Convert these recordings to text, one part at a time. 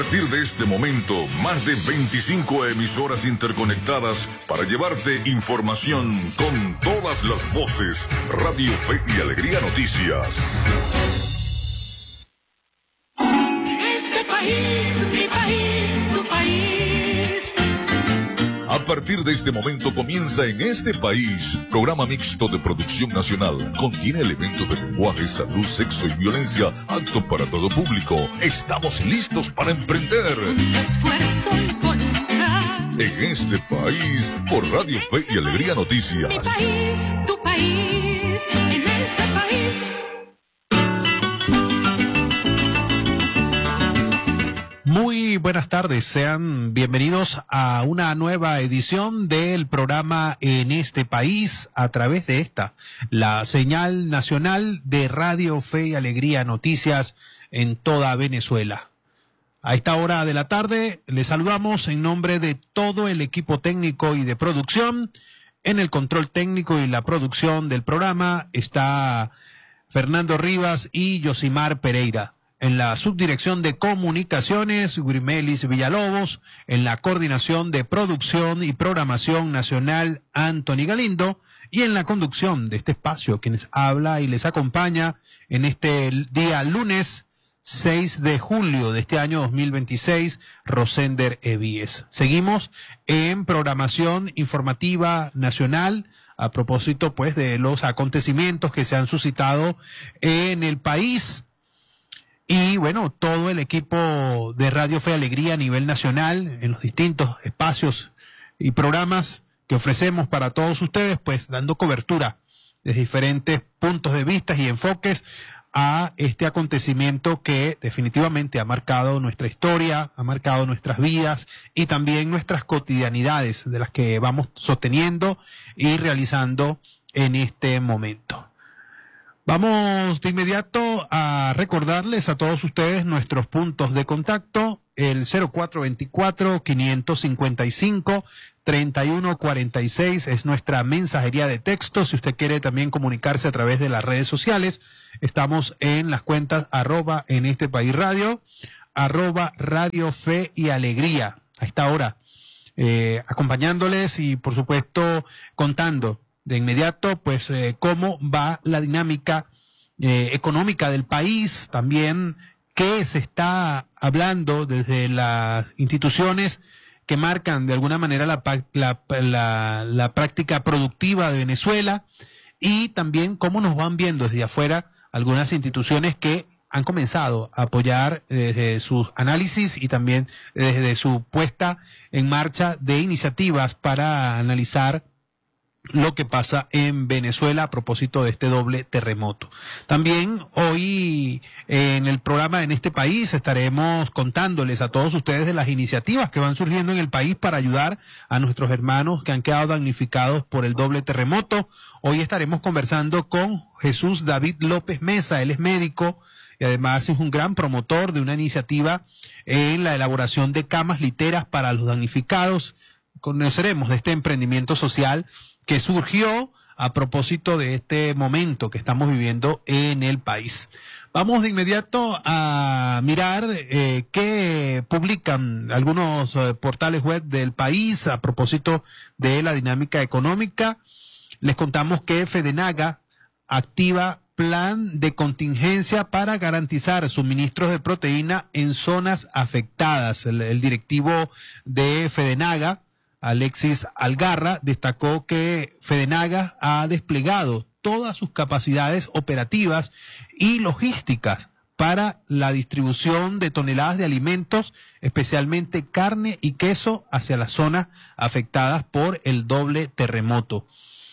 partir de este momento, más de 25 emisoras interconectadas para llevarte información con todas las voces. Radio Fe y Alegría Noticias. Este país, mi país, tu país. A partir de este momento comienza En Este País, programa mixto de producción nacional. Contiene elementos de lenguaje, salud, sexo y violencia, apto para todo público. Estamos listos para emprender. Esfuerzo y voluntad. En Este País, por Radio Fe y Alegría Noticias. Mi país, tu país, en este país. Muy buenas tardes, sean bienvenidos a una nueva edición del programa En Este País a través de la señal nacional de Radio Fe y Alegría Noticias en toda Venezuela. A esta hora de la tarde les saludamos en nombre de todo el equipo técnico y de producción. En el control técnico y la producción del programa está Fernando Rivas y Yosimar Pereira. En la subdirección de comunicaciones, Grimelis Villalobos. En la coordinación de producción y programación nacional, Anthony Galindo. Y en la conducción de este espacio, quienes habla y les acompaña en este día lunes 6 de julio de este año 2026, Rosender Evíes. Seguimos en programación informativa nacional a propósito pues de los acontecimientos que se han suscitado en el país. Y bueno, todo el equipo de Radio Fe y Alegría a nivel nacional, en los distintos espacios y programas que ofrecemos para todos ustedes, pues dando cobertura desde diferentes puntos de vista y enfoques a este acontecimiento que definitivamente ha marcado nuestra historia, ha marcado nuestras vidas y también nuestras cotidianidades de las que vamos sosteniendo y realizando en este momento. Vamos de inmediato a recordarles a todos ustedes nuestros puntos de contacto, el 0424-555-3146 es nuestra mensajería de texto. Si usted quiere también comunicarse a través de las redes sociales, estamos en las cuentas @en este país radio, @Radio Fe y Alegría. A esta hora, acompañándoles y por supuesto contando de inmediato, pues, cómo va la dinámica económica del país, también qué se está hablando desde las instituciones que marcan de alguna manera la práctica productiva de Venezuela, y también cómo nos van viendo desde afuera algunas instituciones que han comenzado a apoyar desde sus análisis y también desde su puesta en marcha de iniciativas para analizar lo que pasa en Venezuela a propósito de este doble terremoto. También hoy en el programa En Este País estaremos contándoles a todos ustedes de las iniciativas que van surgiendo en el país para ayudar a nuestros hermanos que han quedado damnificados por el doble terremoto. Hoy estaremos conversando con Jesús David López Mesa. Él es médico y además es un gran promotor de una iniciativa en la elaboración de camas literas para los damnificados. Conoceremos de este emprendimiento social que surgió a propósito de este momento que estamos viviendo en el país. Vamos de inmediato a mirar qué publican algunos portales web del país a propósito de la dinámica económica. Les contamos que Fedenaga activa plan de contingencia para garantizar suministros de proteína en zonas afectadas. El directivo de Fedenaga, Alexis Algarra, destacó que Fedenaga ha desplegado todas sus capacidades operativas y logísticas para la distribución de toneladas de alimentos, especialmente carne y queso, hacia las zonas afectadas por el doble terremoto.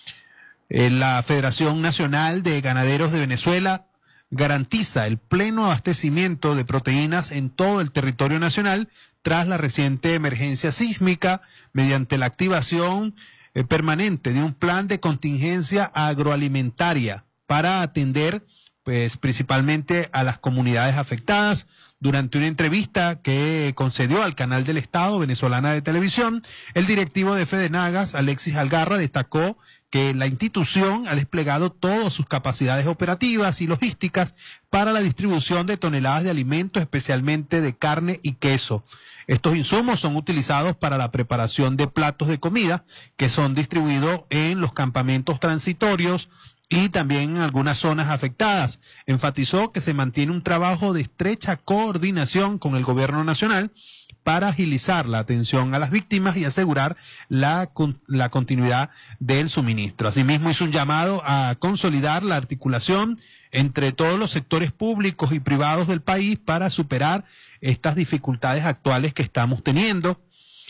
La Federación Nacional de Ganaderos de Venezuela garantiza el pleno abastecimiento de proteínas en todo el territorio nacional tras la reciente emergencia sísmica mediante la activación permanente de un plan de contingencia agroalimentaria para atender pues principalmente a las comunidades afectadas. Durante una entrevista que concedió al canal del Estado Venezolana de Televisión, el directivo de Fedenagas, Alexis Algarra, destacó que la institución ha desplegado todas sus capacidades operativas y logísticas para la distribución de toneladas de alimentos, especialmente de carne y queso. Estos insumos son utilizados para la preparación de platos de comida que son distribuidos en los campamentos transitorios y también en algunas zonas afectadas. Enfatizó que se mantiene un trabajo de estrecha coordinación con el gobierno nacional para agilizar la atención a las víctimas y asegurar la continuidad del suministro. Asimismo, hizo un llamado a consolidar la articulación entre todos los sectores públicos y privados del país para superar estas dificultades actuales que estamos teniendo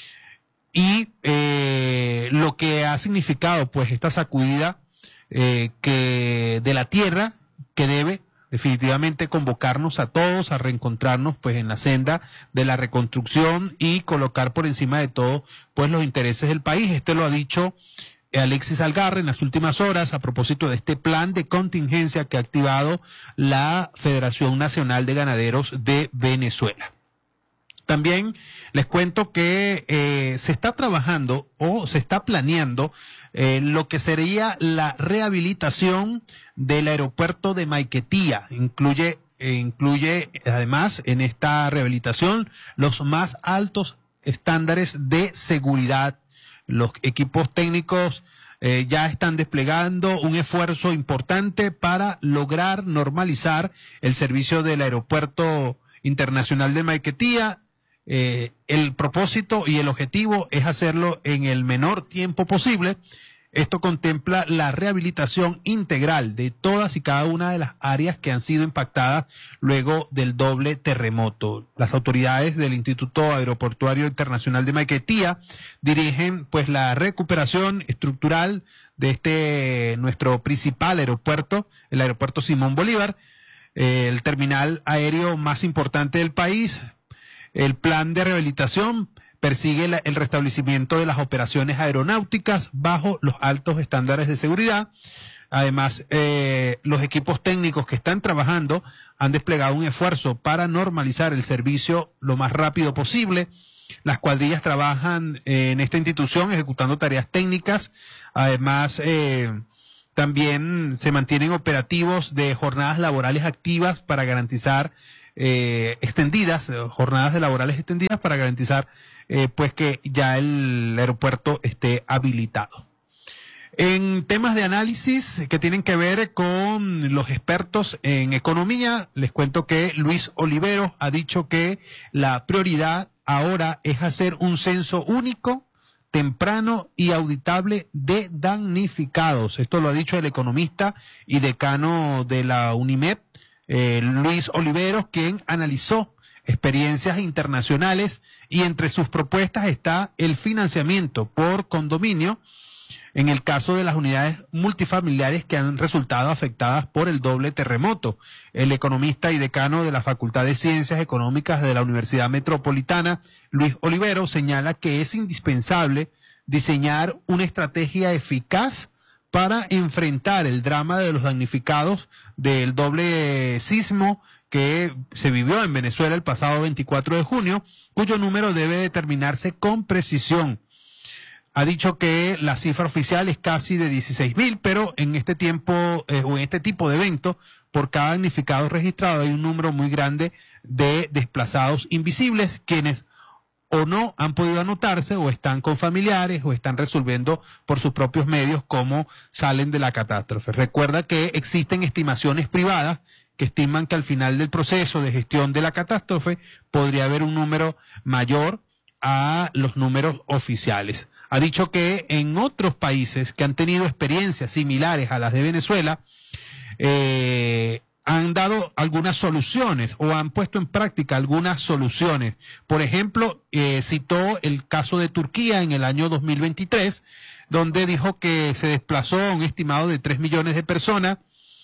y lo que ha significado pues esta sacudida que de la tierra que debe definitivamente convocarnos a todos a reencontrarnos pues en la senda de la reconstrucción y colocar por encima de todo pues los intereses del país. Este lo ha dicho Alexis Algarra en las últimas horas a propósito de este plan de contingencia que ha activado la Federación Nacional de Ganaderos de Venezuela. También les cuento que se está trabajando o se está planeando lo que sería la rehabilitación del aeropuerto de Maiquetía. Incluye además en esta rehabilitación los más altos estándares de seguridad. Los equipos técnicos ya están desplegando un esfuerzo importante para lograr normalizar el servicio del aeropuerto internacional de Maiquetía. El propósito y el objetivo es hacerlo en el menor tiempo posible. Esto contempla la rehabilitación integral de todas y cada una de las áreas que han sido impactadas luego del doble terremoto. Las autoridades del Instituto Aeroportuario Internacional de Maiquetía dirigen pues la recuperación estructural de nuestro principal aeropuerto, el aeropuerto Simón Bolívar, el terminal aéreo más importante del país. El plan de rehabilitación persigue el restablecimiento de las operaciones aeronáuticas bajo los altos estándares de seguridad. Además, los equipos técnicos que están trabajando han desplegado un esfuerzo para normalizar el servicio lo más rápido posible. Las cuadrillas trabajan en esta institución ejecutando tareas técnicas. Además, también se mantienen operativos de jornadas laborales activas para garantizar jornadas laborales extendidas para garantizar pues que ya el aeropuerto esté habilitado. En temas de análisis que tienen que ver con los expertos en economía, les cuento que Luis Oliveros ha dicho que la prioridad ahora es hacer un censo único, temprano y auditable de damnificados. Esto lo ha dicho el economista y decano de la UNIMED, Luis Oliveros, quien analizó experiencias internacionales y entre sus propuestas está el financiamiento por condominio en el caso de las unidades multifamiliares que han resultado afectadas por el doble terremoto. El economista y decano de la Facultad de Ciencias Económicas de la Universidad Metropolitana, Luis Oliveros, señala que es indispensable diseñar una estrategia eficaz para enfrentar el drama de los damnificados del doble sismo que se vivió en Venezuela el pasado 24 de junio, cuyo número debe determinarse con precisión. Ha dicho que la cifra oficial es casi de 16.000, pero en este tiempo o en este tipo de evento, por cada damnificado registrado hay un número muy grande de desplazados invisibles, quienes o no han podido anotarse o están con familiares o están resolviendo por sus propios medios cómo salen de la catástrofe. Recuerda que existen estimaciones privadas que estiman que al final del proceso de gestión de la catástrofe podría haber un número mayor a los números oficiales. Ha dicho que en otros países que han tenido experiencias similares a las de Venezuela, han dado algunas soluciones o han puesto en práctica algunas soluciones. Por ejemplo, citó el caso de Turquía en el año 2023, donde dijo que se desplazó a un estimado de 3 millones de personas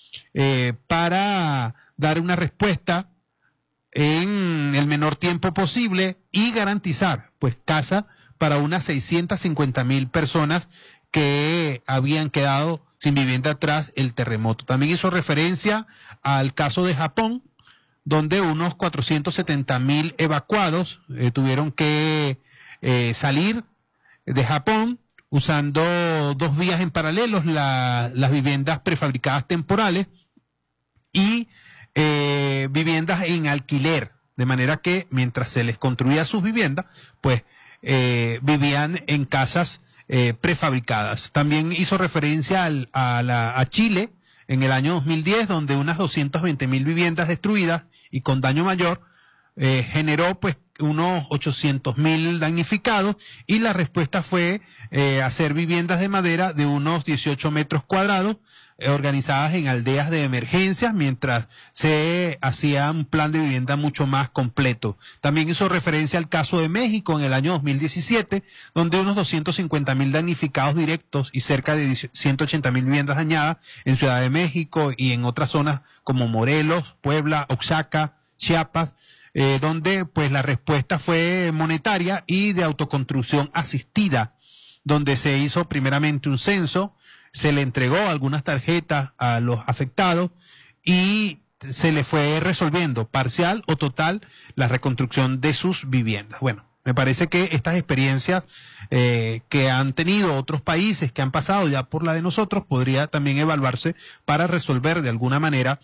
para dar una respuesta en el menor tiempo posible y garantizar pues casa para unas 650.000 personas que habían quedado sin vivienda tras el terremoto. También hizo referencia al caso de Japón, donde unos 470.000 evacuados tuvieron que salir de Japón usando dos vías en paralelo, las viviendas prefabricadas temporales y viviendas en alquiler, de manera que mientras se les construía sus viviendas, pues vivían en casas prefabricadas. También hizo referencia a Chile en el año 2010, donde unas 220.000 viviendas destruidas y con daño mayor generó pues unos 800.000 damnificados, y la respuesta fue hacer viviendas de madera de unos 18 metros cuadrados organizadas en aldeas de emergencias, mientras se hacía un plan de vivienda mucho más completo. También hizo referencia al caso de México en el año 2017, donde unos 250.000 damnificados directos y cerca de 180.000 viviendas dañadas en Ciudad de México y en otras zonas como Morelos, Puebla, Oaxaca, Chiapas, donde pues la respuesta fue monetaria y de autoconstrucción asistida, donde se hizo primeramente un censo, se le entregó algunas tarjetas a los afectados y se le fue resolviendo parcial o total la reconstrucción de sus viviendas. Bueno, me parece que estas experiencias que han tenido otros países que han pasado ya por la de nosotros podría también evaluarse para resolver de alguna manera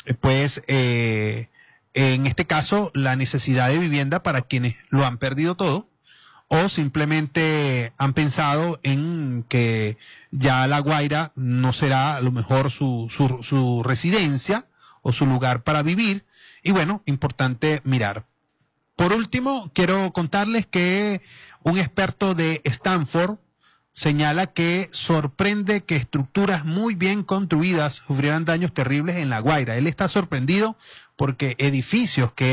en este caso la necesidad de vivienda para quienes lo han perdido todo, o simplemente han pensado en que ya La Guaira no será a lo mejor su residencia o su lugar para vivir. Y bueno, importante mirar. Por último, quiero contarles que un experto de Stanford señala que sorprende que estructuras muy bien construidas sufrieran daños terribles en La Guaira. Él está sorprendido porque edificios que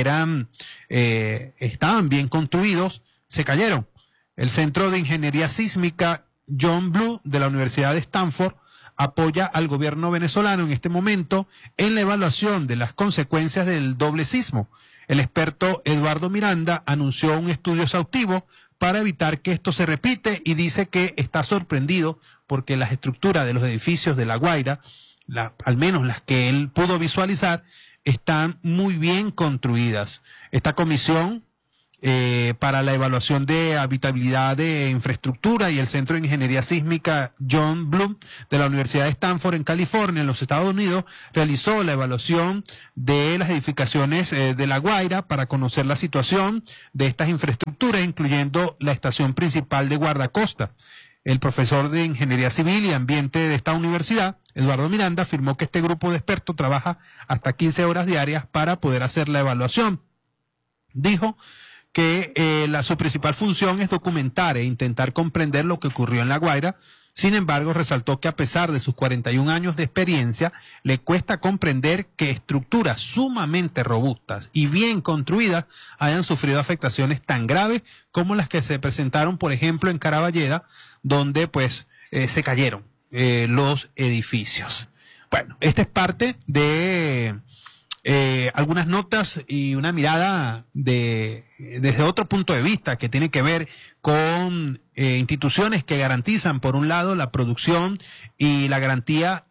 estaban bien construidos se cayeron. El Centro de Ingeniería Sísmica John Blue de la Universidad de Stanford apoya al gobierno venezolano en este momento en la evaluación de las consecuencias del doble sismo. El experto Eduardo Miranda anunció un estudio exhaustivo para evitar que esto se repite y dice que está sorprendido porque las estructuras de los edificios de La Guaira, al menos las que él pudo visualizar, están muy bien construidas. Esta comisión para la evaluación de habitabilidad de infraestructura y el Centro de Ingeniería Sísmica John Blum de la Universidad de Stanford en California, en los Estados Unidos, realizó la evaluación de las edificaciones de La Guaira para conocer la situación de estas infraestructuras, incluyendo la estación principal de guardacosta. El profesor de Ingeniería Civil y Ambiente de esta universidad, Eduardo Miranda, afirmó que este grupo de expertos trabaja hasta 15 horas diarias para poder hacer la evaluación. Dijo que su principal función es documentar e intentar comprender lo que ocurrió en La Guaira. Sin embargo, resaltó que a pesar de sus 41 años de experiencia, le cuesta comprender que estructuras sumamente robustas y bien construidas hayan sufrido afectaciones tan graves como las que se presentaron, por ejemplo, en Caraballeda, donde pues se cayeron los edificios. Bueno, esta es parte de algunas notas y una mirada desde otro punto de vista que tiene que ver con instituciones que garantizan, por un lado, la producción y la garantía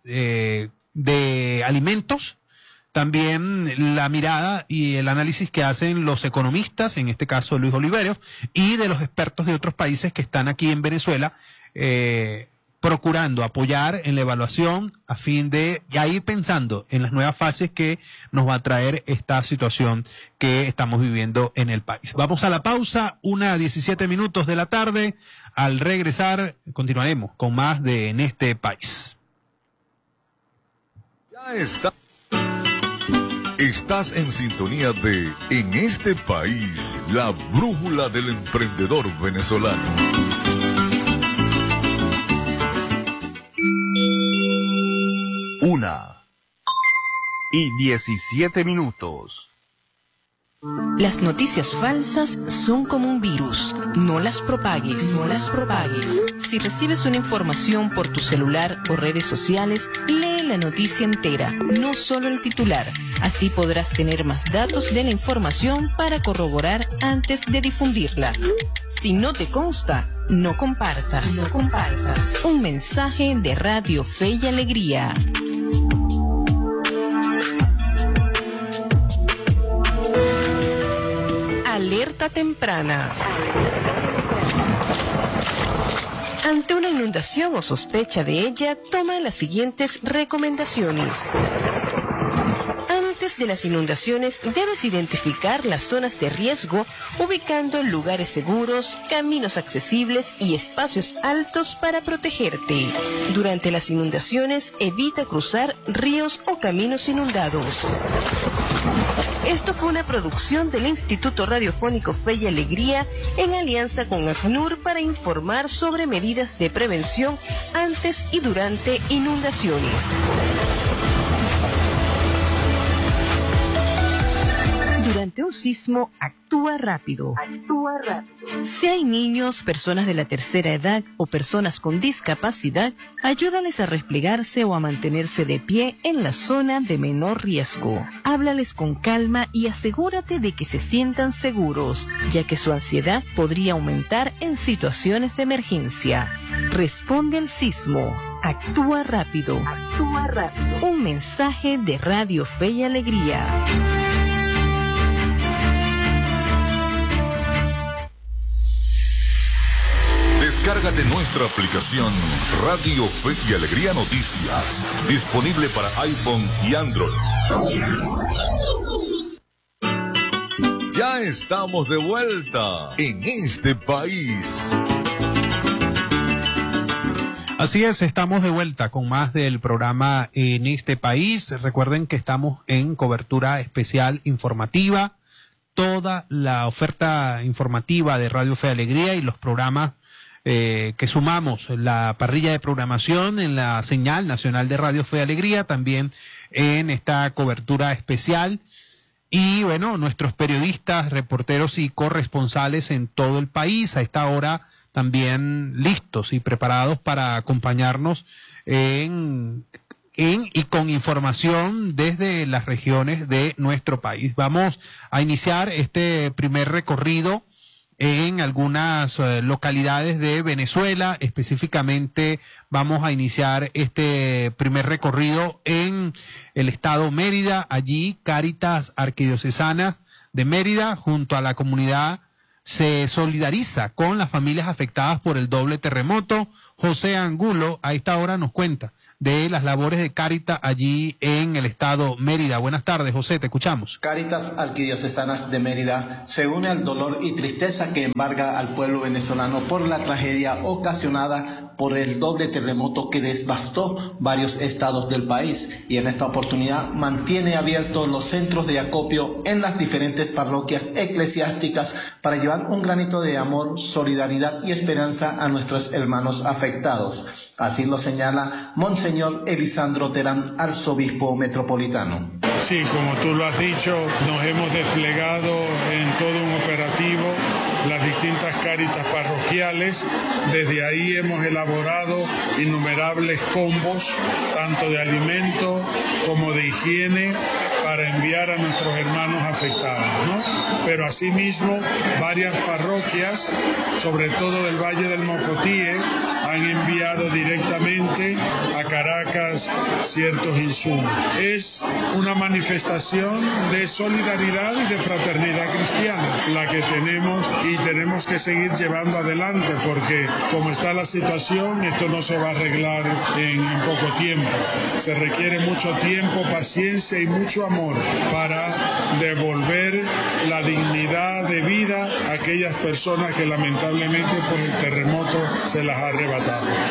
de alimentos, también la mirada y el análisis que hacen los economistas, en este caso Luis Oliveros, y de los expertos de otros países que están aquí en Venezuela, procurando apoyar en la evaluación a fin de ya ir pensando en las nuevas fases que nos va a traer esta situación que estamos viviendo en el país. Vamos a la pausa, 1:17 de la tarde. Al regresar continuaremos con más de En este país. Ya está. Estás en sintonía de En este país, la brújula del emprendedor venezolano. 1:17. Las noticias falsas son como un virus. No las propagues, no las propagues. Si recibes una información por tu celular o redes sociales, lee Lee la noticia entera, no solo el titular. Así podrás tener más datos de la información para corroborar antes de difundirla. Si no te consta, no compartas. No compartas. Un mensaje de Radio Fe y Alegría. Alerta temprana. Ante una inundación o sospecha de ella, toma las siguientes recomendaciones. Antes de las inundaciones, debes identificar las zonas de riesgo, ubicando lugares seguros, caminos accesibles y espacios altos para protegerte. Durante las inundaciones, evita cruzar ríos o caminos inundados. Esto fue una producción del Instituto Radiofónico Fe y Alegría en alianza con ACNUR para informar sobre medidas de prevención antes y durante inundaciones. Durante un sismo, actúa rápido. Actúa rápido. Si hay niños, personas de la tercera edad o personas con discapacidad, ayúdales a replegarse o a mantenerse de pie en la zona de menor riesgo. Háblales con calma y asegúrate de que se sientan seguros, ya que su ansiedad podría aumentar en situaciones de emergencia. Responde al sismo. Actúa rápido. Actúa rápido. Un mensaje de Radio Fe y Alegría. Descárgate nuestra aplicación Radio Fe y Alegría Noticias, disponible para iPhone y Android. Ya estamos de vuelta en este país. Así es, estamos de vuelta con más del programa En este país. Recuerden que estamos en cobertura especial informativa. Toda la oferta informativa de Radio Fe y Alegría y los programas que sumamos, la parrilla de programación en la señal nacional de Radio Fe y Alegría, también en esta cobertura especial. Y bueno, nuestros periodistas, reporteros y corresponsales en todo el país a esta hora también listos y preparados para acompañarnos y con información desde las regiones de nuestro país. Vamos a iniciar este primer recorrido en algunas localidades de Venezuela. Específicamente vamos a iniciar este primer recorrido en el estado Mérida. Allí Cáritas Arquidiocesana de Mérida junto a la comunidad se solidariza con las familias afectadas por el doble terremoto. José Angulo a esta hora nos cuenta de las labores de Cáritas allí en el estado Mérida. Buenas tardes, José, te escuchamos. Cáritas Arquidiocesanas de Mérida se une al dolor y tristeza que embarga al pueblo venezolano por la tragedia ocasionada por el doble terremoto que devastó varios estados del país, y en esta oportunidad mantiene abiertos los centros de acopio en las diferentes parroquias eclesiásticas para llevar un granito de amor, solidaridad y esperanza a nuestros hermanos afectados. Así lo señala Monseñor Elisandro Terán, arzobispo metropolitano. Sí, como tú lo has dicho, nos hemos desplegado en todo un operativo, las distintas cáritas parroquiales. Desde ahí hemos elaborado innumerables combos, tanto de alimento como de higiene, para enviar a nuestros hermanos afectados, ¿no? Pero asimismo, varias parroquias, sobre todo del Valle del Mocotíe, han enviado directamente a Caracas ciertos insumos. Es una manifestación de solidaridad y de fraternidad cristiana la que tenemos, y tenemos que seguir llevando adelante, porque como está la situación, esto no se va a arreglar en poco tiempo. Se requiere mucho tiempo, paciencia y mucho amor para devolver la dignidad de vida a aquellas personas que lamentablemente por el terremoto se las ha arrebatado.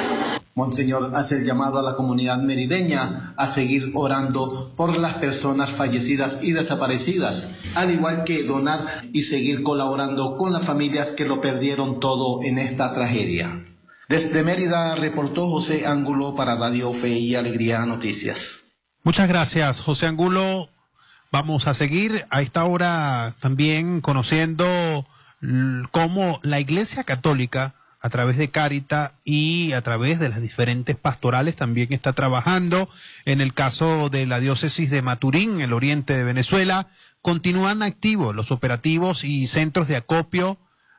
Monseñor hace el llamado a la comunidad merideña a seguir orando por las personas fallecidas y desaparecidas, al igual que donar y seguir colaborando con las familias que lo perdieron todo en esta tragedia. Desde Mérida reportó José Angulo para Radio Fe y Alegría Noticias. Muchas gracias, José Angulo. Vamos a seguir a esta hora también conociendo cómo la Iglesia Católica a través de Cáritas y a través de las diferentes pastorales también está trabajando. En el caso de la diócesis de Maturín, en el oriente de Venezuela, continúan activos los operativos y centros de acopio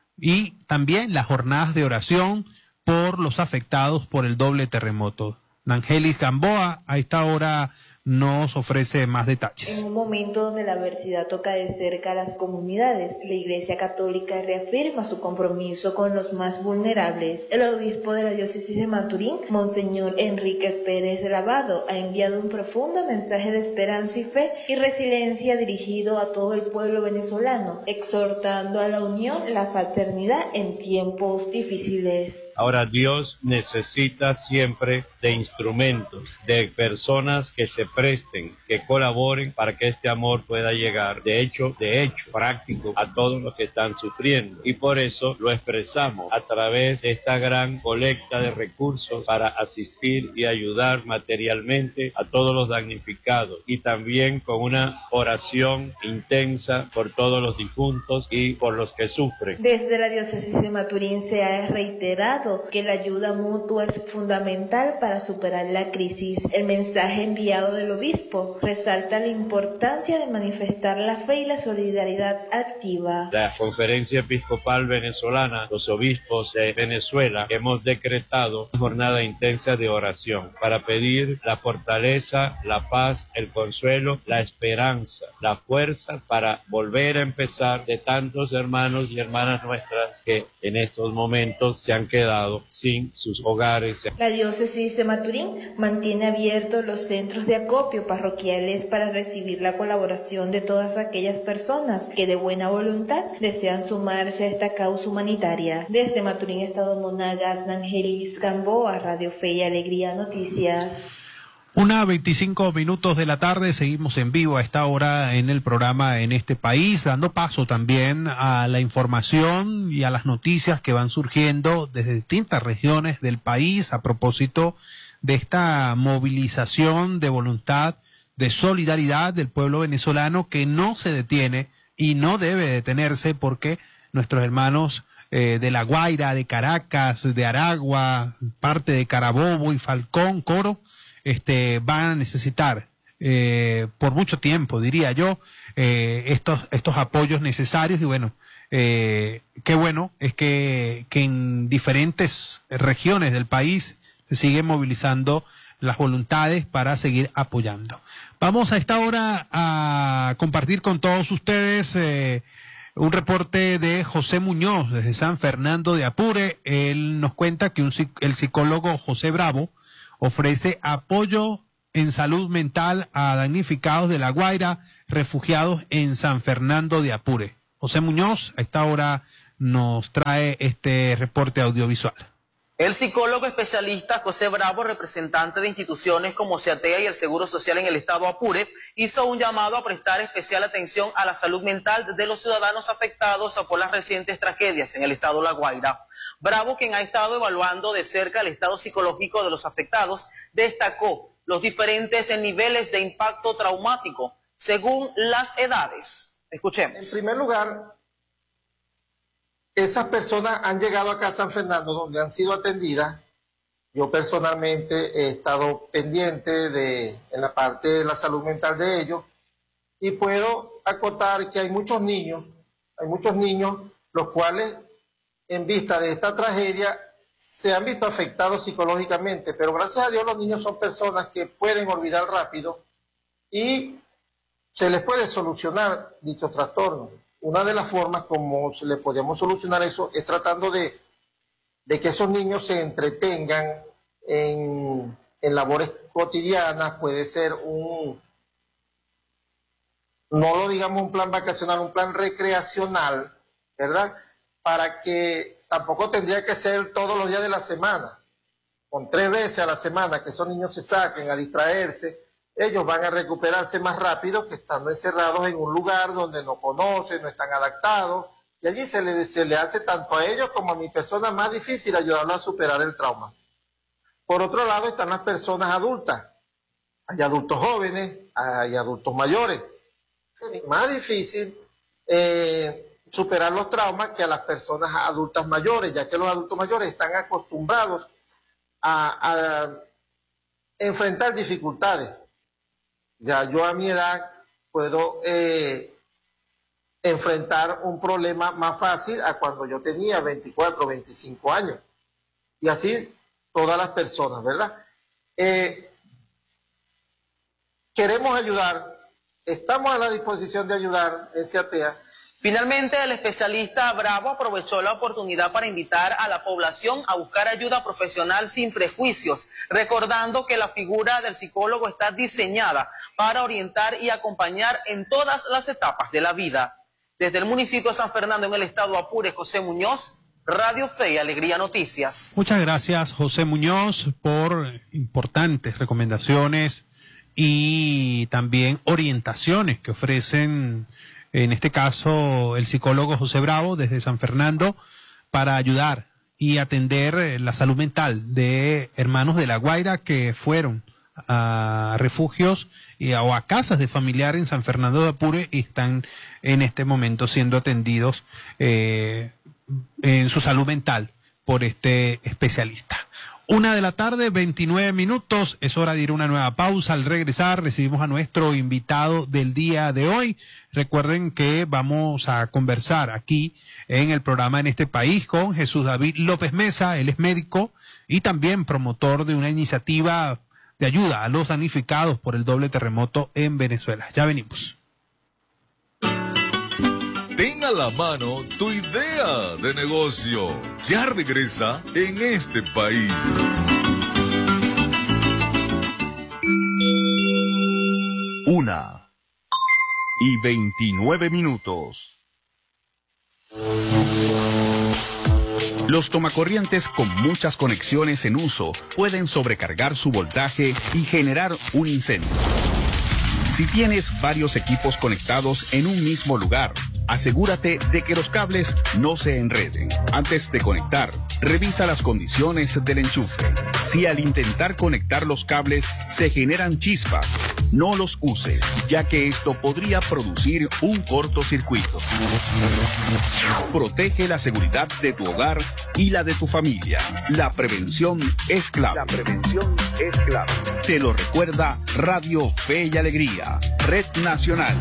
y también las jornadas de oración por los afectados por el doble terremoto. Nangelis Gamboa a esta hora nos ofrece más detalles. En un momento donde la adversidad toca de cerca a las comunidades, la Iglesia Católica reafirma su compromiso con los más vulnerables. El obispo de la diócesis de Maturín, Monseñor Enríquez Pérez Lavado, ha enviado un profundo mensaje de esperanza y fe y resiliencia dirigido a todo el pueblo venezolano, exhortando a la unión, la fraternidad en tiempos difíciles. Ahora Dios necesita siempre de instrumentos, de personas que se presten, que colaboren para que este amor pueda llegar, de hecho práctico, a todos los que están sufriendo. Y por eso lo expresamos a través de esta gran colecta de recursos para asistir y ayudar materialmente a todos los damnificados, y también con una oración intensa por todos los difuntos y por los que sufren. Desde la diócesis de Maturín se ha reiterado que la ayuda mutua es fundamental para superar la crisis. El mensaje enviado del obispo resalta la importancia de manifestar la fe y la solidaridad activa. La Conferencia Episcopal Venezolana, los obispos de Venezuela, hemos decretado una jornada intensa de oración para pedir la fortaleza, la paz, el consuelo, la esperanza, la fuerza para volver a empezar de tantos hermanos y hermanas nuestras que en estos momentos se han quedado sin sus hogares. La diócesis de Maturín mantiene abiertos los centros de acopio parroquiales para recibir la colaboración de todas aquellas personas que de buena voluntad desean sumarse a esta causa humanitaria. Desde Maturín, Estado Monagas, Nangelis Gamboa, Radio Fe y Alegría Noticias. 1:25 de la tarde, seguimos en vivo a esta hora en el programa En este País, dando paso también a la información y a las noticias que van surgiendo desde distintas regiones del país a propósito de esta movilización de voluntad, de solidaridad del pueblo venezolano que no se detiene y no debe detenerse porque nuestros hermanos de La Guaira, de Caracas, de Aragua, parte de Carabobo y Falcón, Coro, van a necesitar por mucho tiempo, diría yo, estos apoyos necesarios. Y bueno, qué bueno es que en diferentes regiones del país se siguen movilizando las voluntades para seguir apoyando. Vamos a esta hora a compartir con todos ustedes un reporte de José Muñoz desde San Fernando de Apure. Él nos cuenta que el psicólogo José Bravo ofrece apoyo en salud mental a damnificados de La Guaira, refugiados en San Fernando de Apure. José Muñoz a esta hora nos trae este reporte audiovisual. El psicólogo especialista José Bravo, representante de instituciones como CEATEA y el Seguro Social en el estado Apure, hizo un llamado a prestar especial atención a la salud mental de los ciudadanos afectados por las recientes tragedias en el estado La Guaira. Bravo, quien ha estado evaluando de cerca el estado psicológico de los afectados, destacó los diferentes niveles de impacto traumático según las edades. Escuchemos. En primer lugar, esas personas han llegado acá a San Fernando, donde han sido atendidas. Yo personalmente he estado pendiente en la parte de la salud mental de ellos, y puedo acotar que hay muchos niños los cuales, en vista de esta tragedia, se han visto afectados psicológicamente, pero gracias a Dios los niños son personas que pueden olvidar rápido y se les puede solucionar dicho trastorno. Una de las formas como se le podemos solucionar eso es tratando de que esos niños se entretengan en labores cotidianas. Puede ser no lo digamos un plan vacacional, un plan recreacional, ¿verdad? Para que tampoco tendría que ser todos los días de la semana. Con 3 veces a la semana que esos niños se saquen a distraerse, ellos van a recuperarse más rápido que estando encerrados en un lugar donde no conocen, no están adaptados, y allí se le hace tanto a ellos como a mi persona más difícil ayudarlos a superar el trauma. Por otro lado están las personas adultas. Hay adultos jóvenes, hay adultos mayores. Es más difícil superar los traumas que a las personas adultas mayores, ya que los adultos mayores están acostumbrados a enfrentar dificultades. Ya yo a mi edad puedo enfrentar un problema más fácil a cuando yo tenía 24, 25 años. Y así todas las personas, ¿verdad? Queremos ayudar, estamos a la disposición de ayudar en CATEA. Finalmente, el especialista Bravo aprovechó la oportunidad para invitar a la población a buscar ayuda profesional sin prejuicios, recordando que la figura del psicólogo está diseñada para orientar y acompañar en todas las etapas de la vida. Desde el municipio de San Fernando, en el estado Apure, José Muñoz, Radio Fe y Alegría Noticias. Muchas gracias, José Muñoz, por importantes recomendaciones y también orientaciones que ofrecen, en este caso, el psicólogo José Bravo desde San Fernando, para ayudar y atender la salud mental de hermanos de La Guaira que fueron a refugios o a casas de familiares en San Fernando de Apure y están en este momento siendo atendidos en su salud mental por este especialista. 1:29 p.m, es hora de ir a una nueva pausa. Al regresar recibimos a nuestro invitado del día de hoy. Recuerden que vamos a conversar aquí en el programa En este País con Jesús David López Mesa. Él es médico y también promotor de una iniciativa de ayuda a los damnificados por el doble terremoto en Venezuela. Ya venimos. Ten a la mano tu idea de negocio. Ya regresa En este País. Una y 29 minutos. Los tomacorrientes con muchas conexiones en uso pueden sobrecargar su voltaje y generar un incendio. Si tienes varios equipos conectados en un mismo lugar, asegúrate de que los cables no se enreden. Antes de conectar, revisa las condiciones del enchufe. Si al intentar conectar los cables se generan chispas, no los uses, ya que esto podría producir un cortocircuito. Protege la seguridad de tu hogar y la de tu familia. La prevención es clave. La prevención es clave. Te lo recuerda Radio Fe y Alegría, Red Nacional.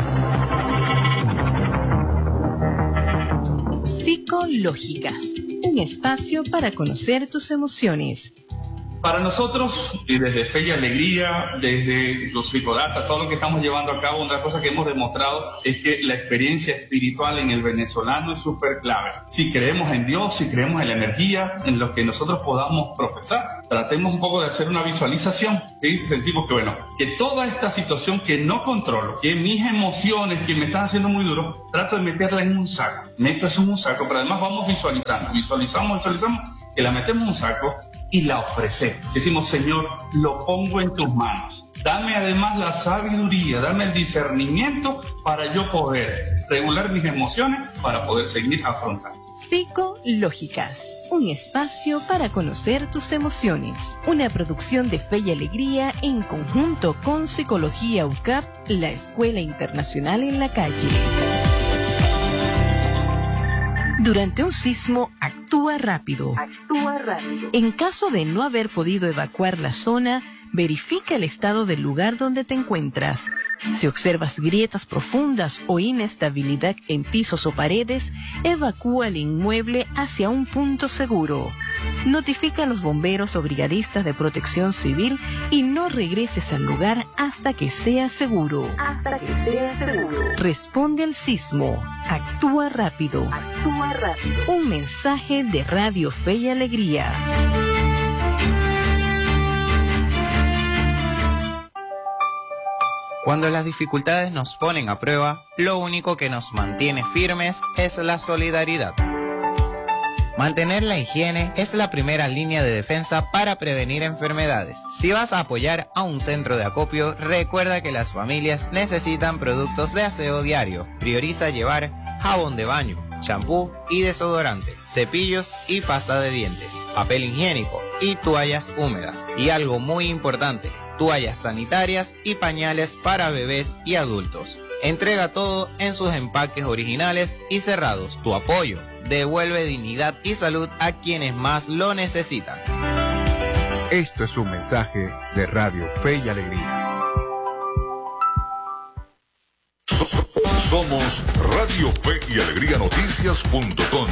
Psicológicas, un espacio para conocer tus emociones. Para nosotros, y desde Fe y Alegría, desde los psicodatas, todo lo que estamos llevando a cabo, una cosa que hemos demostrado es que la experiencia espiritual en el venezolano es súper clave. Si creemos en Dios, si creemos en la energía, en lo que nosotros podamos profesar, tratemos un poco de hacer una visualización, ¿sí? Sentimos que, bueno, que toda esta situación que no controlo, que mis emociones que me están haciendo muy duro, trato de meterla en un saco. Meto eso en un saco, pero además vamos visualizando, visualizamos, que la metemos en un saco y la ofrecemos. Decimos, Señor, lo pongo en tus manos. Dame además la sabiduría, dame el discernimiento para yo poder regular mis emociones, para poder seguir afrontando. Psicológicas, un espacio para conocer tus emociones. Una producción de Fe y Alegría en conjunto con Psicología UCAP, la Escuela Internacional en la Calle. Durante un sismo, actúa rápido. Actúa rápido. En caso de no haber podido evacuar la zona, verifica el estado del lugar donde te encuentras. Si observas grietas profundas o inestabilidad en pisos o paredes, evacúa el inmueble hacia un punto seguro. Notifica a los bomberos o brigadistas de protección civil y no regreses al lugar hasta que sea seguro. Hasta que sea seguro. Responde al sismo. Actúa rápido. Actúa rápido. Un mensaje de Radio Fe y Alegría. Cuando las dificultades nos ponen a prueba, lo único que nos mantiene firmes es la solidaridad. Mantener la higiene es la primera línea de defensa para prevenir enfermedades. Si vas a apoyar a un centro de acopio, recuerda que las familias necesitan productos de aseo diario. Prioriza llevar jabón de baño, champú y desodorante, cepillos y pasta de dientes, papel higiénico y toallas húmedas. Y algo muy importante, toallas sanitarias y pañales para bebés y adultos. Entrega todo en sus empaques originales y cerrados. Tu apoyo devuelve dignidad y salud a quienes más lo necesitan. Esto es un mensaje de Radio Fe y Alegría. Somos Radio Fe y Alegría Noticias.com.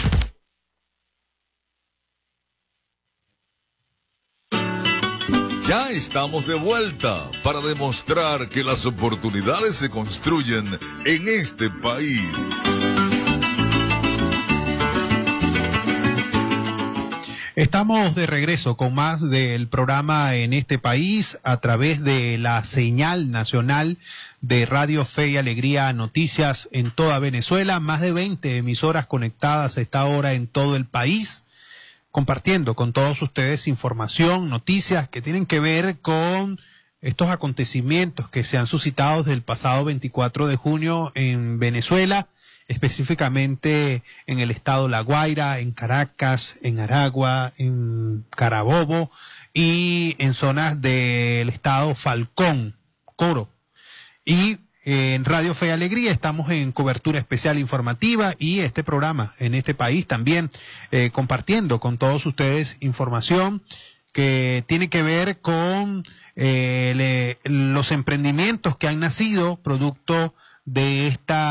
Ya estamos de vuelta para demostrar que las oportunidades se construyen en este país. Estamos de regreso con más del programa En este país a través de la señal nacional de Radio Fe y Alegría Noticias en toda Venezuela. Más de 20 emisoras conectadas a esta hora en todo el país, compartiendo con todos ustedes información, noticias que tienen que ver con estos acontecimientos que se han suscitado desde el pasado 24 de junio en Venezuela, específicamente en el estado La Guaira, en Caracas, en Aragua, en Carabobo y en zonas del estado Falcón, Coro. Y en Radio Fe y Alegría estamos en cobertura especial informativa y este programa En este país también compartiendo con todos ustedes información que tiene que ver con los emprendimientos que han nacido producto de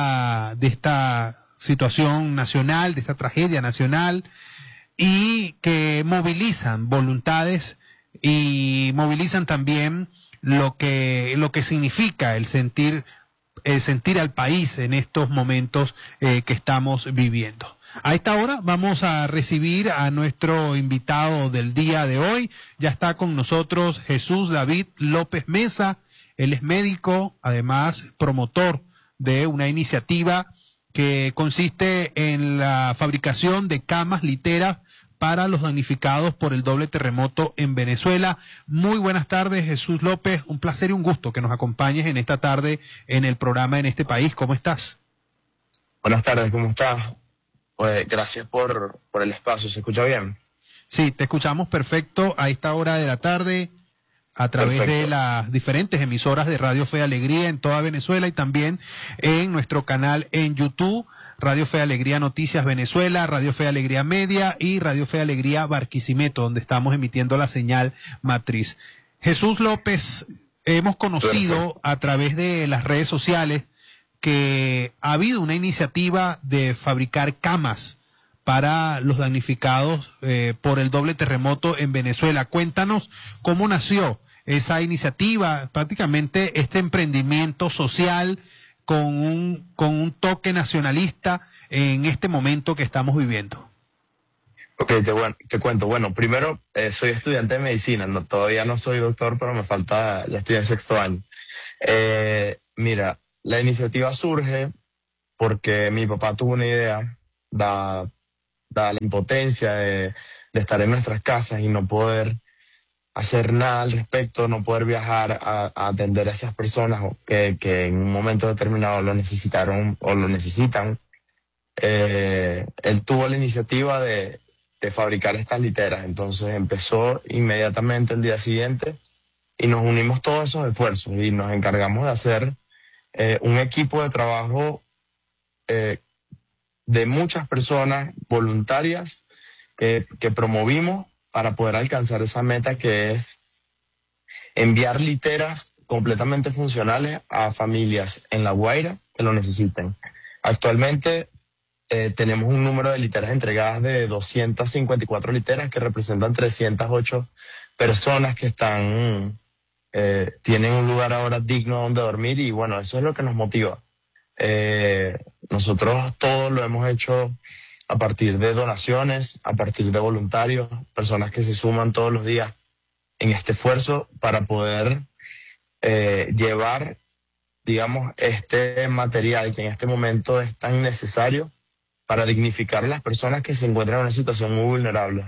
esta situación nacional, de esta tragedia nacional, y que movilizan voluntades y movilizan también lo que significa el sentir al país en estos momentos que estamos viviendo. A esta hora vamos a recibir a nuestro invitado del día de hoy. Ya está con nosotros Jesús David López Mesa. Él es médico, además promotor de una iniciativa que consiste en la fabricación de camas literas para los damnificados por el doble terremoto en Venezuela. Muy buenas tardes, Jesús López. Un placer y un gusto que nos acompañes en esta tarde en el programa En este país. ¿Cómo estás? Buenas tardes, ¿cómo estás? Pues gracias por el espacio. ¿Se escucha bien? Sí, te escuchamos perfecto a esta hora de la tarde a través de las diferentes emisoras de Radio Fe y Alegría en toda Venezuela y también en nuestro canal en YouTube, Radio Fe y Alegría Noticias Venezuela, Radio Fe y Alegría Media y Radio Fe y Alegría Barquisimeto, donde estamos emitiendo la señal matriz. Jesús López, hemos conocido a través de las redes sociales que ha habido una iniciativa de fabricar camas para los damnificados por el doble terremoto en Venezuela. Cuéntanos cómo nació esa iniciativa, prácticamente este emprendimiento social con un toque nacionalista en este momento que estamos viviendo. Ok, te cuento. Bueno, primero, soy estudiante de medicina, todavía no soy doctor, pero me falta, ya estoy en sexto año. Mira, la iniciativa surge porque mi papá tuvo una idea, dada la impotencia de estar en nuestras casas y no poder hacer nada al respecto, no poder viajar a atender a esas personas que en un momento determinado lo necesitaron o lo necesitan. Él tuvo la iniciativa de fabricar estas literas, entonces empezó inmediatamente el día siguiente y nos unimos todos esos esfuerzos y nos encargamos de hacer un equipo de trabajo de muchas personas voluntarias que promovimos para poder alcanzar esa meta, que es enviar literas completamente funcionales a familias en La Guaira que lo necesiten. Actualmente tenemos un número de literas entregadas de 254 literas que representan 308 personas que tienen un lugar ahora digno donde dormir, y bueno, eso es lo que nos motiva. Nosotros todo lo hemos hecho a partir de donaciones, a partir de voluntarios, personas que se suman todos los días en este esfuerzo para poder llevar, digamos, este material que en este momento es tan necesario para dignificar a las personas que se encuentran en una situación muy vulnerable.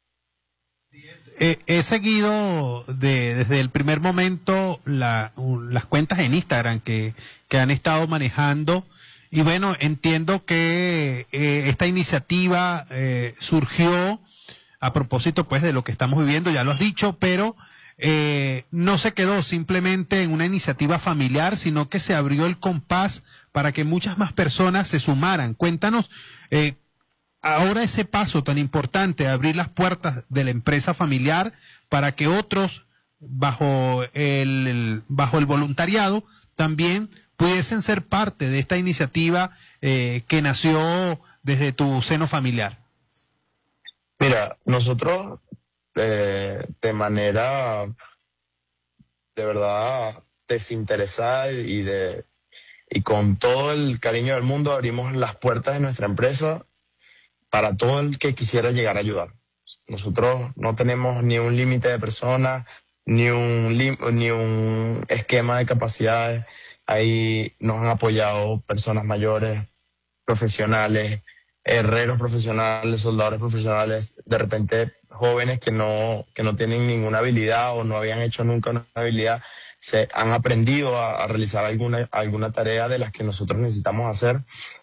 He seguido desde el primer momento las cuentas en Instagram que han estado manejando. Y bueno, entiendo que esta iniciativa surgió a propósito pues de lo que estamos viviendo, ya lo has dicho, pero no se quedó simplemente en una iniciativa familiar, sino que se abrió el compás para que muchas más personas se sumaran. Cuéntanos ahora ese paso tan importante, abrir las puertas de la empresa familiar para que otros, bajo el voluntariado, también pudiesen ser parte de esta iniciativa que nació desde tu seno familiar. Mira, nosotros de manera de verdad desinteresada y con todo el cariño del mundo abrimos las puertas de nuestra empresa para todo el que quisiera llegar a ayudar. Nosotros no tenemos ni un límite de personas, ni un esquema de capacidades. Ahí nos han apoyado personas mayores, profesionales, herreros profesionales, soldadores profesionales, de repente jóvenes que no tienen ninguna habilidad o no habían hecho nunca una habilidad, se han aprendido a realizar alguna tarea de las que nosotros necesitamos hacer.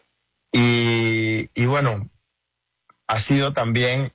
Y bueno, ha sido también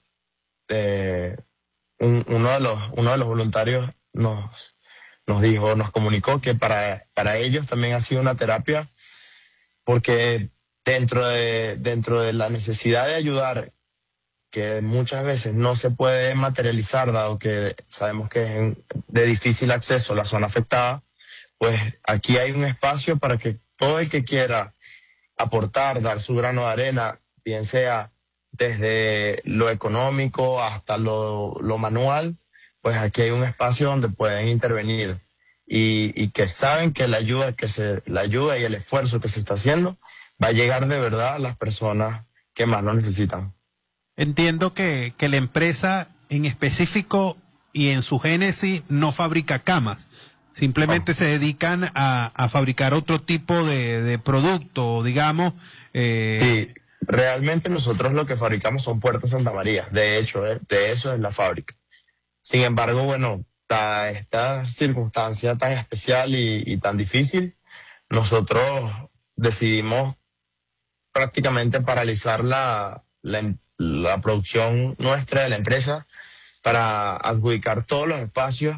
uno de los voluntarios nos comunicó que para ellos también ha sido una terapia, porque dentro de la necesidad de ayudar, que muchas veces no se puede materializar, dado que sabemos que es de difícil acceso la zona afectada, pues aquí hay un espacio para que todo el que quiera aportar, dar su grano de arena, bien sea desde lo económico hasta lo manual, pues aquí hay un espacio donde pueden intervenir y que saben que la ayuda y el esfuerzo que se está haciendo va a llegar de verdad a las personas que más lo necesitan. Entiendo que la empresa en específico y en su génesis no fabrica camas, simplemente se dedican a fabricar otro tipo de producto, digamos. Sí, realmente nosotros lo que fabricamos son puertas Santa María, de hecho, de eso es la fábrica. Sin embargo, bueno, esta circunstancia tan especial y tan difícil, nosotros decidimos prácticamente paralizar la producción nuestra de la empresa para adjudicar todos los espacios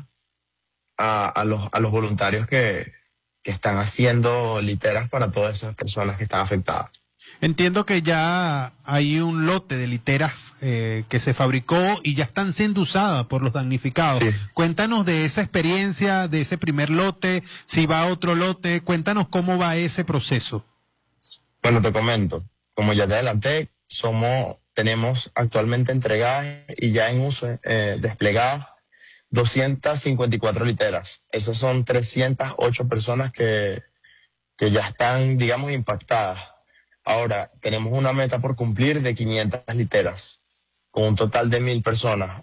a los voluntarios que están haciendo literas para todas esas personas que están afectadas. Entiendo que ya hay un lote de literas que se fabricó y ya están siendo usadas por los damnificados. Sí. Cuéntanos de esa experiencia, de ese primer lote, si va a otro lote, cuéntanos cómo va ese proceso. Bueno, te comento, como ya te adelanté, tenemos actualmente entregadas y ya en uso desplegadas 254 literas. Esas son 308 personas que ya están, digamos, impactadas. Ahora, tenemos una meta por cumplir de 500 literas, con un total de 1.000 personas.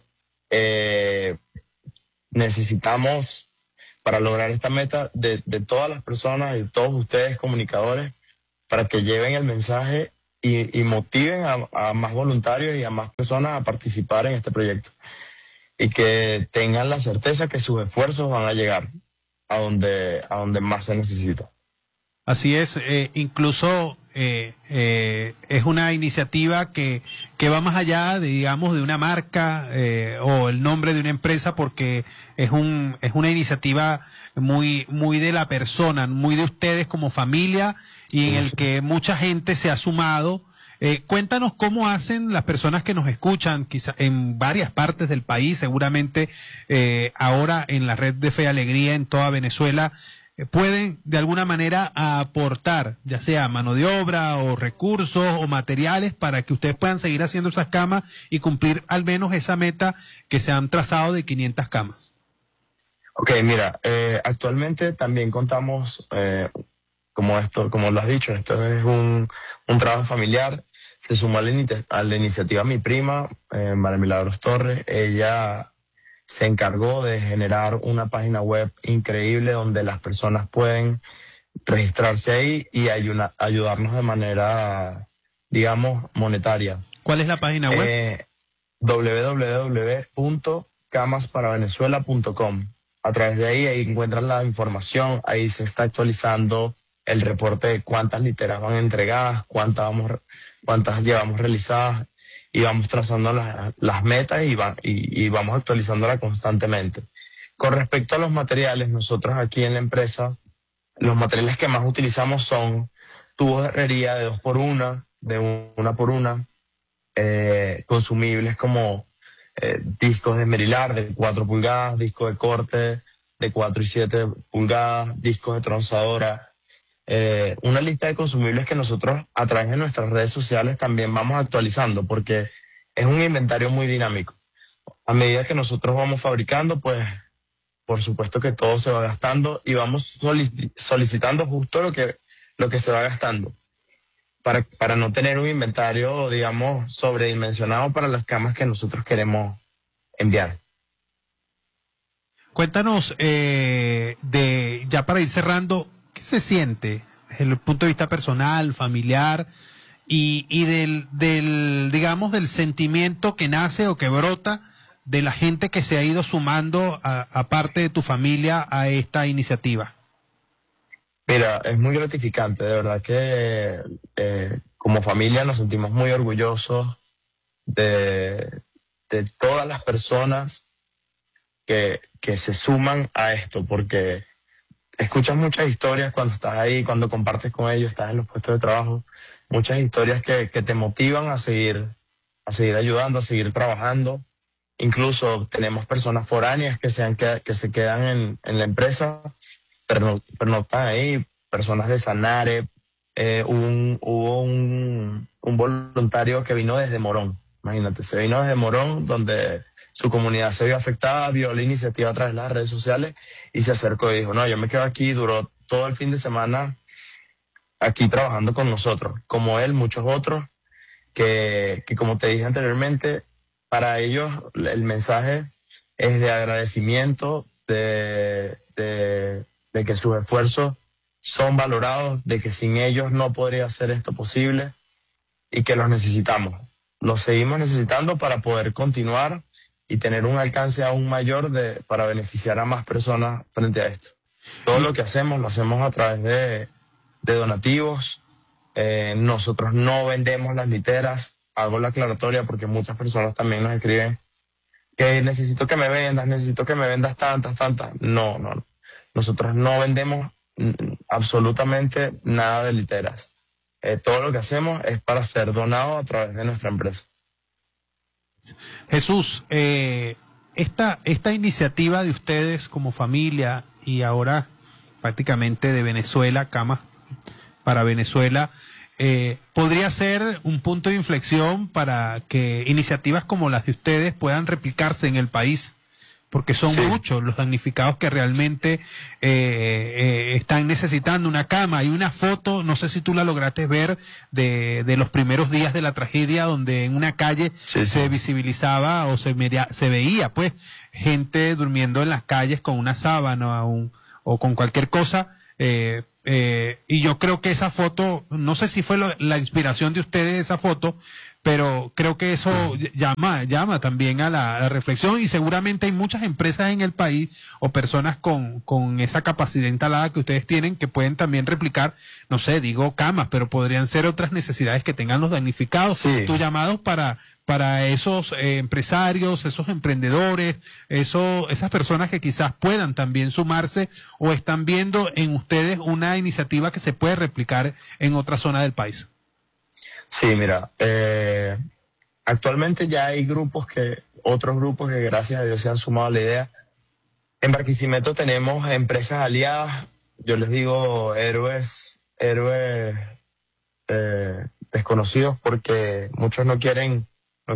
Necesitamos, para lograr esta meta, de todas las personas, de todos ustedes comunicadores, para que lleven el mensaje y motiven a más voluntarios y a más personas a participar en este proyecto. Y que tengan la certeza que sus esfuerzos van a llegar a donde más se necesita. Así es, incluso es una iniciativa que va más allá de, digamos, de una marca o el nombre de una empresa, porque es una iniciativa muy de la persona, muy de ustedes como familia, y en el que mucha gente se ha sumado. Cuéntanos cómo hacen las personas que nos escuchan, quizá en varias partes del país, seguramente ahora en la red de Fe y Alegría en toda Venezuela, pueden de alguna manera aportar, ya sea mano de obra o recursos o materiales, para que ustedes puedan seguir haciendo esas camas y cumplir al menos esa meta que se han trazado de 500 camas. Ok, mira, actualmente también contamos, como lo has dicho, esto es un trabajo familiar. Se sumó a la iniciativa mi prima, María Milagros Torres. Ella se encargó de generar una página web increíble donde las personas pueden registrarse ahí y ayudarnos de manera, digamos, monetaria. ¿Cuál es la página web? www.camasparavenezuela.com. A través de ahí encuentran la información, ahí se está actualizando el reporte de cuántas literas van entregadas, cuántas llevamos realizadas, y vamos trazando las metas y vamos actualizándola constantemente. Con respecto a los materiales, nosotros aquí en la empresa, los materiales que más utilizamos son tubos de herrería de 2x1, de 1x1, consumibles como discos de esmerilar de 4 pulgadas, discos de corte de 4 y 7 pulgadas, discos de tronzadora. Una lista de consumibles que nosotros a través de nuestras redes sociales también vamos actualizando, porque es un inventario muy dinámico. A medida que nosotros vamos fabricando, pues por supuesto que todo se va gastando y vamos solicitando justo lo que se va gastando para no tener un inventario, digamos, sobredimensionado para las camas que nosotros queremos enviar. Cuéntanos, ya para ir cerrando, ¿qué se siente desde el punto de vista personal, familiar y del digamos, del sentimiento que nace o que brota de la gente que se ha ido sumando, aparte de tu familia, a esta iniciativa? Mira, es muy gratificante, de verdad que como familia nos sentimos muy orgullosos de todas las personas que se suman a esto, porque escuchas muchas historias cuando estás ahí, cuando compartes con ellos, estás en los puestos de trabajo, muchas historias que te motivan a seguir ayudando, a seguir trabajando. Incluso tenemos personas foráneas que se quedan en la empresa, pero no están ahí, personas de Sanare. Hubo un voluntario que vino desde Morón, imagínate, se vino desde Morón, donde su comunidad se vio afectada, vio la iniciativa a través de las redes sociales y se acercó y dijo, no, yo me quedo aquí, duró todo el fin de semana aquí trabajando con nosotros, como él, muchos otros, que como te dije anteriormente, para ellos el mensaje es de agradecimiento, de que sus esfuerzos son valorados, de que sin ellos no podría ser esto posible y que los necesitamos. Los seguimos necesitando para poder continuar y tener un alcance aún mayor para beneficiar a más personas frente a esto. Todo lo que hacemos lo hacemos a través de donativos. Nosotros no vendemos las literas. Hago la aclaratoria porque muchas personas también nos escriben que necesito que me vendas tantas. No. Nosotros no vendemos absolutamente nada de literas. Todo lo que hacemos es para ser donado a través de nuestra empresa. Jesús, esta iniciativa de ustedes como familia y ahora prácticamente de Venezuela, Camas para Venezuela, podría ser un punto de inflexión para que iniciativas como las de ustedes puedan replicarse en el país, porque son muchos los damnificados que realmente están necesitando una cama. Hay una foto, no sé si tú la lograste ver, de los primeros días de la tragedia, donde en una calle se visibilizaba o se veía pues gente durmiendo en las calles con una sábana o con cualquier cosa. Y yo creo que esa foto, no sé si fue la inspiración de ustedes esa foto, pero creo que eso llama también a la reflexión, y seguramente hay muchas empresas en el país o personas con esa capacidad instalada que ustedes tienen que pueden también replicar, no sé, digo camas, pero podrían ser otras necesidades que tengan los damnificados. Tu llamado para esos empresarios, esos emprendedores, esas personas que quizás puedan también sumarse o están viendo en ustedes una iniciativa que se puede replicar en otra zona del país. Sí, mira, actualmente ya hay otros grupos que gracias a Dios se han sumado a la idea. En Barquisimeto tenemos empresas aliadas, yo les digo héroes desconocidos, porque muchos no quieren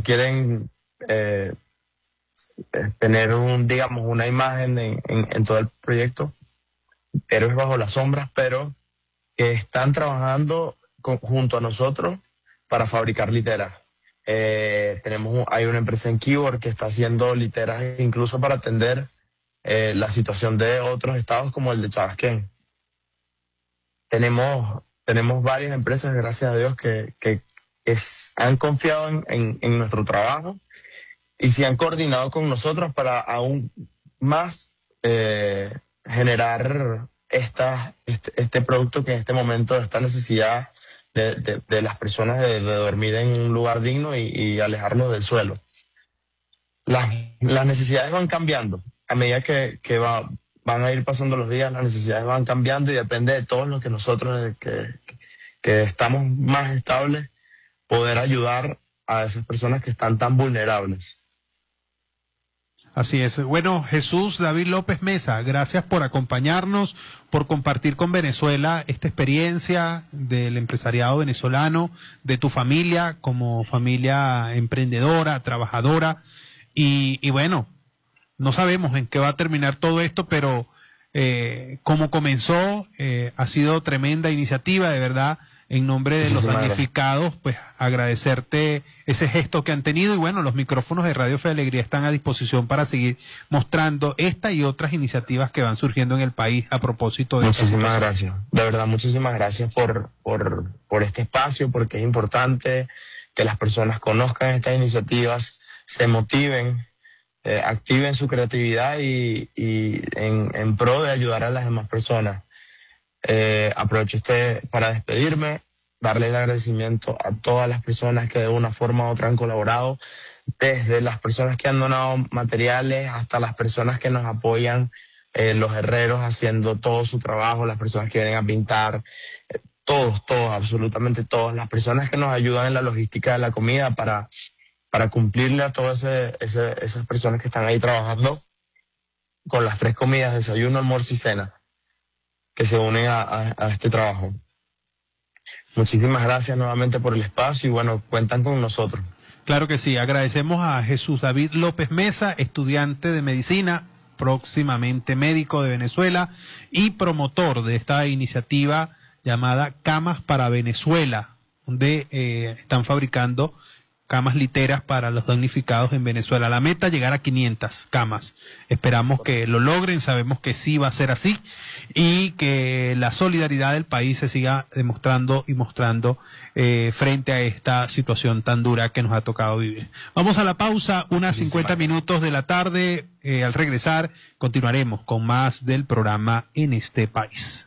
tener una imagen en todo el proyecto, héroes bajo las sombras, pero que están trabajando junto a nosotros para fabricar literas. Hay una empresa en Keyboard que está haciendo literas incluso para atender la situación de otros estados como el de Chabasquén. Tenemos varias empresas, gracias a Dios, que han confiado en nuestro trabajo y se han coordinado con nosotros para aún más generar este producto que en este momento, esta necesidad de las personas de dormir en un lugar digno y alejarlos del suelo. Las necesidades van cambiando. a medida que van a ir pasando los días, las necesidades van cambiando y depende de todos los que nosotros, que estamos más estables, poder ayudar a esas personas que están tan vulnerables. Así es. Bueno, Jesús David López Mesa, gracias por acompañarnos, por compartir con Venezuela esta experiencia del empresariado venezolano, de tu familia como familia emprendedora, trabajadora. Y bueno, no sabemos en qué va a terminar todo esto, pero como comenzó, ha sido tremenda iniciativa, de verdad. En nombre de los damnificados, pues agradecerte ese gesto que han tenido y bueno, los micrófonos de Radio Fe y Alegría están a disposición para seguir mostrando esta y otras iniciativas que van surgiendo en el país a propósito de... Muchísimas gracias, de verdad, muchísimas gracias por este espacio, porque es importante que las personas conozcan estas iniciativas, se motiven, activen su creatividad y en pro de ayudar a las demás personas. Aprovecho para despedirme, darle el agradecimiento a todas las personas que de una forma u otra han colaborado, desde las personas que han donado materiales hasta las personas que nos apoyan, los herreros haciendo todo su trabajo, las personas que vienen a pintar, todos, absolutamente todos, las personas que nos ayudan en la logística de la comida para cumplirle a todas esas personas que están ahí trabajando con las 3 comidas, desayuno, almuerzo y cena, que se unen a este trabajo. Muchísimas gracias nuevamente por el espacio y bueno, cuentan con nosotros. Claro que sí, agradecemos a Jesús David López Mesa, estudiante de medicina, próximamente médico de Venezuela y promotor de esta iniciativa llamada Camas para Venezuela, donde están fabricando camas literas para los damnificados en Venezuela. La meta, llegar a 500 camas. Esperamos que lo logren, sabemos que sí va a ser así y que la solidaridad del país se siga demostrando y mostrando frente a esta situación tan dura que nos ha tocado vivir. Vamos a la pausa, unas 50 minutos de la tarde. Al regresar continuaremos con más del programa En este País.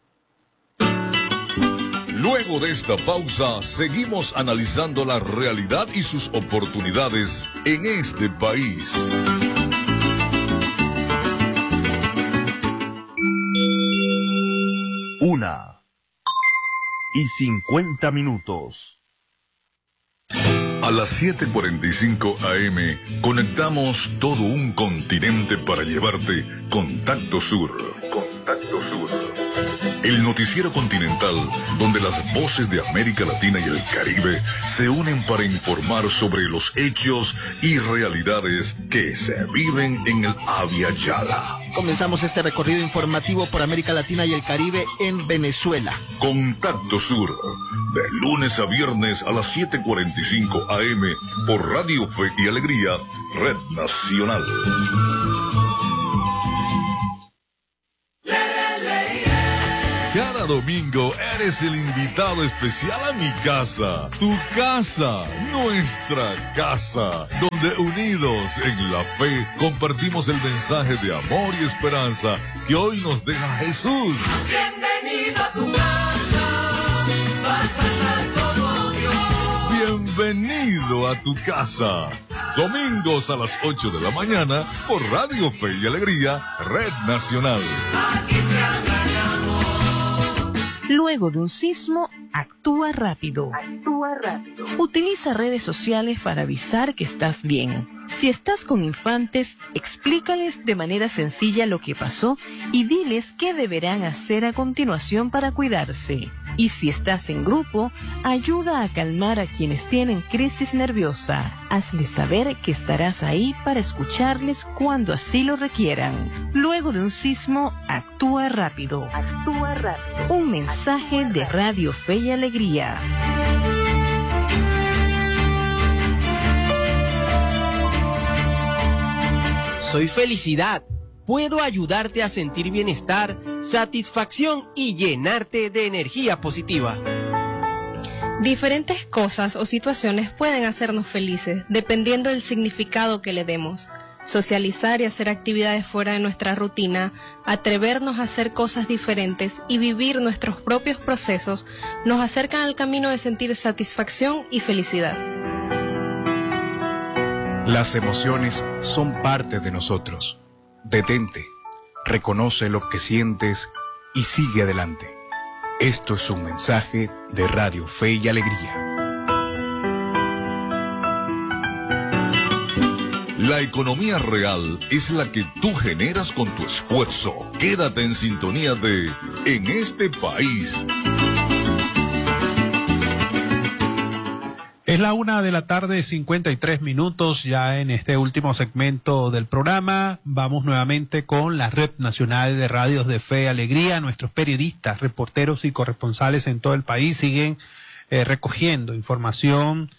Luego de esta pausa, seguimos analizando la realidad y sus oportunidades en este país. Una y 50 minutos. A las 7:45 AM conectamos todo un continente para llevarte Contacto Sur. Contacto Sur. El noticiero continental donde las voces de América Latina y el Caribe se unen para informar sobre los hechos y realidades que se viven en el Abya Yala. Comenzamos este recorrido informativo por América Latina y el Caribe en Venezuela. Contacto Sur, de lunes a viernes a las 7:45 AM por Radio Fe y Alegría, Red Nacional. Cada domingo eres el invitado especial a mi casa, tu casa, nuestra casa, donde unidos en la fe compartimos el mensaje de amor y esperanza que hoy nos deja Jesús. Bienvenido a tu casa, vas a estar todo Dios. Bienvenido a tu casa. Domingos a las 8 de la mañana por Radio Fe y Alegría, Red Nacional. Aquí se habla de amor. Luego de un sismo, actúa rápido. Actúa rápido. Utiliza redes sociales para avisar que estás bien. Si estás con infantes, explícales de manera sencilla lo que pasó y diles qué deberán hacer a continuación para cuidarse. Y si estás en grupo, ayuda a calmar a quienes tienen crisis nerviosa. Hazles saber que estarás ahí para escucharles cuando así lo requieran. Luego de un sismo, actúa rápido. Actúa rápido. Un mensaje de Radio Fe y Alegría. Soy felicidad. Puedo ayudarte a sentir bienestar, satisfacción y llenarte de energía positiva. Diferentes cosas o situaciones pueden hacernos felices, dependiendo del significado que le demos. Socializar y hacer actividades fuera de nuestra rutina, atrevernos a hacer cosas diferentes y vivir nuestros propios procesos nos acercan al camino de sentir satisfacción y felicidad. Las emociones son parte de nosotros. Detente, reconoce lo que sientes y sigue adelante. Esto es un mensaje de Radio Fe y Alegría. La economía real es la que tú generas con tu esfuerzo. Quédate en sintonía de En este país. Es la 1:53 p.m, ya en este último segmento del programa. Vamos nuevamente con la Red Nacional de Radios de Fe y Alegría. Nuestros periodistas, reporteros y corresponsales en todo el país siguen recogiendo información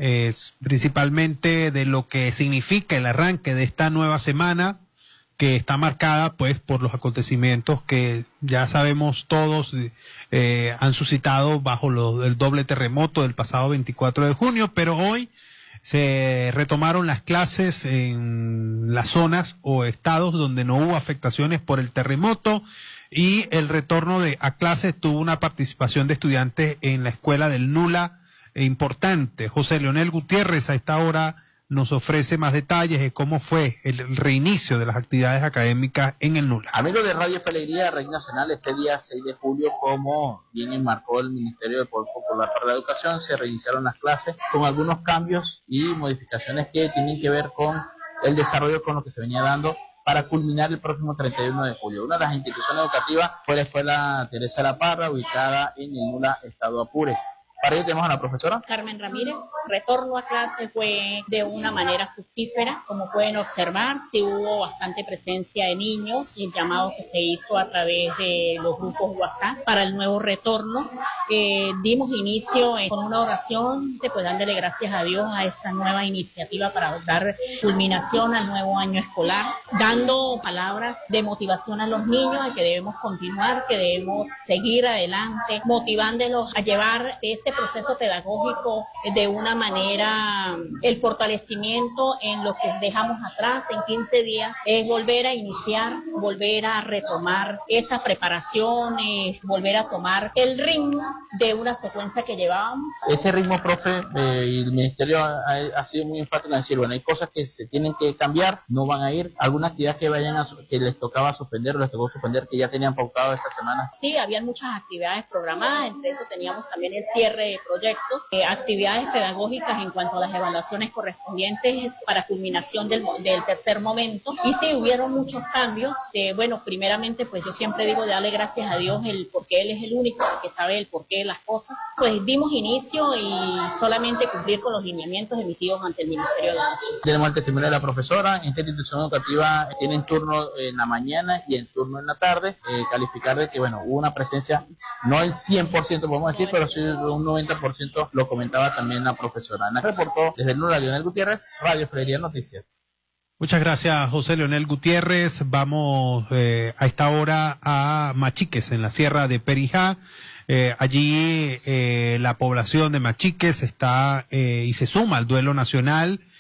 principalmente de lo que significa el arranque de esta nueva semana, que está marcada pues por los acontecimientos que ya sabemos todos han suscitado bajo el doble terremoto del pasado 24 de junio, pero hoy se retomaron las clases en las zonas o estados donde no hubo afectaciones por el terremoto, y el retorno a clases tuvo una participación de estudiantes en la escuela del Nula importante. José Leonel Gutiérrez a esta hora nos ofrece más detalles de cómo fue el reinicio de las actividades académicas en el Nula. Amigos de Radio Fe y Alegría, Red Nacional, este día 6 de julio, como bien enmarcó el Ministerio del Poder Popular para la Educación, se reiniciaron las clases con algunos cambios y modificaciones que tienen que ver con el desarrollo con lo que se venía dando para culminar el próximo 31 de julio. Una de las instituciones educativas fue la Escuela Teresa La Parra, ubicada en el Nula, Estado Apure. Para ello tenemos a la profesora Carmen Ramírez. Retorno a clase fue de una manera fructífera. Como pueden observar, sí hubo bastante presencia de niños y el llamado que se hizo a través de los grupos WhatsApp para el nuevo retorno. Dimos inicio con una oración, pues dándole gracias a Dios a esta nueva iniciativa para dar culminación al nuevo año escolar, dando palabras de motivación a los niños de que debemos continuar, que debemos seguir adelante, motivándolos a llevar este proceso pedagógico de una manera, el fortalecimiento en lo que dejamos atrás en 15 días, es volver a iniciar, volver a retomar esa preparación, volver a tomar el ritmo de una secuencia que llevábamos. Ese ritmo, profe, y el Ministerio ha sido muy enfático en decir, bueno, hay cosas que se tienen que cambiar, no van a ir, alguna actividad que que les tocaba suspender o les tocó suspender que ya tenían pautado esta semana. Sí, habían muchas actividades programadas, entre eso teníamos también el cierre de proyectos, actividades pedagógicas en cuanto a las evaluaciones correspondientes para culminación del tercer momento. Y sí, hubieron muchos cambios. Bueno, primeramente, pues yo siempre digo de darle gracias a Dios porque Él es el único que sabe el porqué de las cosas. Pues dimos inicio y solamente cumplir con los lineamientos emitidos ante el Ministerio de Educación. Tenemos el testimonio de la profesora. En esta institución educativa tienen turno en la mañana y en turno en la tarde. Calificar de que, bueno, hubo una presencia, no el 100% podemos decir, pero sí un 90%, lo comentaba también la profesora. Nos reportó desde el Nula Leonel Gutiérrez, Radio Fe y Alegría Noticias. Muchas gracias, José Leonel Gutiérrez. Vamos a esta hora a Machiques, en la Sierra de Perijá. Allí la población de Machiques está y se suma al duelo nacional